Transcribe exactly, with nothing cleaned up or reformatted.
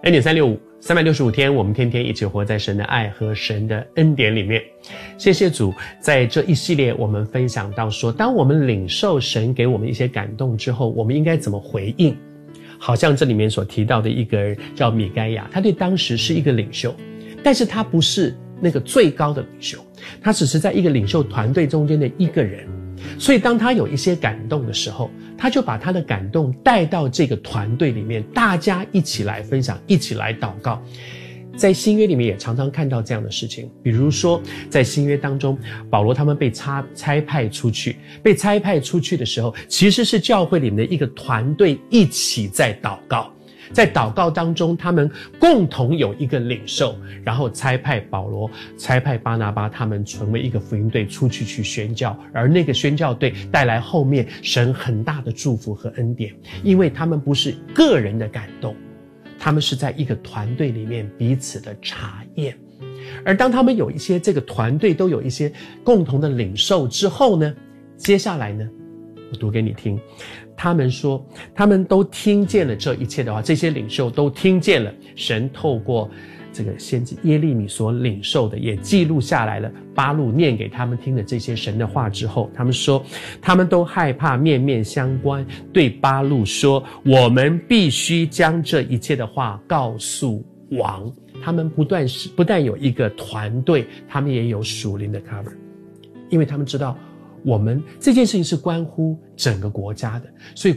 恩典三六五，三百六十五天，我们天天一起活在神的爱和神的恩典里面。谢谢主，在这一系列我们分享到说，当我们领受神给我们一些感动之后，我们应该怎么回应？好像这里面所提到的一个人叫米该亚，他对当时是一个领袖，但是他不是那个最高的领袖，他只是在一个领袖团队中间的一个人。所以当他有一些感动的时候，他就把他的感动带到这个团队里面，大家一起来分享，一起来祷告。在新约里面也常常看到这样的事情，比如说在新约当中，保罗他们被差差派出去，被差派出去的时候，其实是教会里面的一个团队一起在祷告。在祷告当中，他们共同有一个领受，然后差派保罗、差派巴拿巴他们成为一个福音队出去去宣教，而那个宣教队带来后面神很大的祝福和恩典，因为他们不是个人的感动，他们是在一个团队里面彼此的查验。而当他们有一些这个团队都有一些共同的领受之后呢，接下来呢，我读给你听。他们说他们都听见了这一切的话，这些领袖都听见了神透过这个先知耶利米所领受的，也记录下来了巴录念给他们听的这些神的话之后，他们说他们都害怕，面面相关，对巴录说，我们必须将这一切的话告诉王。他们不断不但有一个团队，他们也有属灵的 cover， 因为他们知道我们这件事情是关乎整个国家的，所以